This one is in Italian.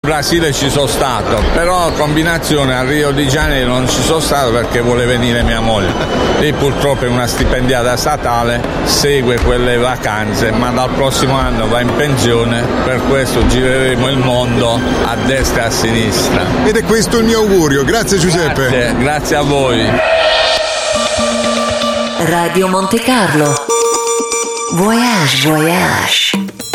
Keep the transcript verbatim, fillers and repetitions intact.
Brasile ci sono stato, però combinazione a Rio de Janeiro non ci sono stato perché vuole venire mia moglie. Lì purtroppo è una stipendiata statale, segue quelle vacanze, ma dal prossimo anno va in pensione, per questo gireremo il mondo a destra e a sinistra. Ed è questo il mio augurio, grazie Giuseppe. Grazie, grazie a voi. Radio Monte Carlo. Voyage, voyage.